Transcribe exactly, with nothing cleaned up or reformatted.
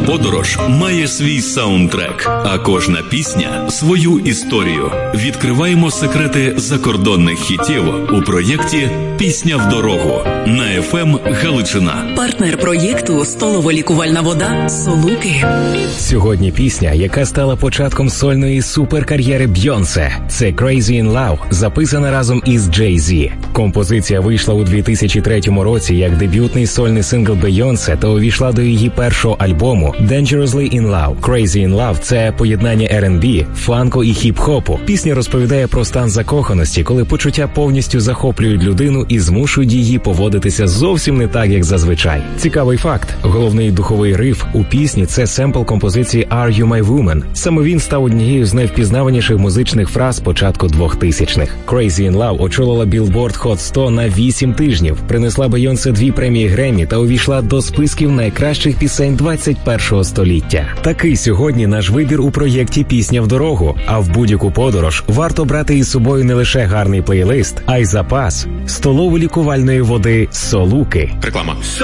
подорож має свій саундтрек, а кожна пісня – свою історію. Відкриваємо секрети закордонних хітів у проєкті «Пісня в дорогу» на еф ем Галичина. Партнер проєкту «Столово-лікувальна вода» Солуки. Сьогодні пісня, яка стала початком сольної суперкар'єри Бйонсе. Це «Crazy in Love», записана разом із Jay-Z. Композиція вийшла у дві тисячі третьому році як дебютний сольний сингл Бейонсе та увійшла до її першого альбому «Dangerously in Love». «Crazy in Love» – це поєднання ар енд бі, фанку і хіп-хопу. Пісня розповідає про стан закоханості, коли почуття повністю захоплюють людину і змушують її поводитися зовсім не так, як зазвичай. Цікавий факт. Головний духовий риф у пісні – це семпл композиції «Are You My Woman». Саме він став однією з найвпізнаваніших музичних фраз початку двохтисячних. «Crazy in Love» очолила Billboard Hot сто на вісім тижнів, принесла Бейонсе дві премії Греммі та увійшла до списків найкращих пісень двадцять першого століття. Такий сьогодні наш вибір у проєкті «Пісня в дорогу». А в будь-яку подорож варто брати із собою не лише гарний плейлист, а й запас столово-лікувальної води «Солуки». Реклама.